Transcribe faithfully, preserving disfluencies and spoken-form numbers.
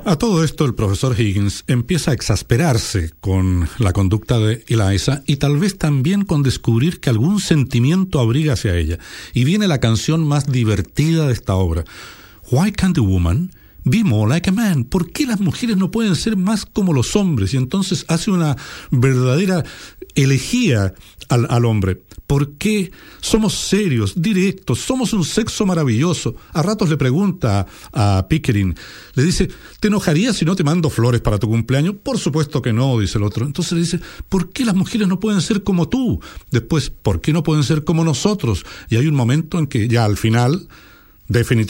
A todo esto, el profesor Higgins empieza a exasperarse con la conducta de Eliza y tal vez también con descubrir que algún sentimiento abriga hacia ella. Y viene la canción más divertida de esta obra. Why can't a woman be more like a man? ¿Por qué las mujeres no pueden ser más como los hombres? Y entonces hace una verdadera elegía al, al hombre. ¿Por qué somos serios, directos, somos un sexo maravilloso? A ratos le pregunta a, a Pickering, le dice, ¿te enojarías si no te mando flores para tu cumpleaños? Por supuesto que no, dice el otro. Entonces le dice, ¿por qué las mujeres no pueden ser como tú? Después, ¿por qué no pueden ser como nosotros? Y hay un momento en que ya al final, definitivamente,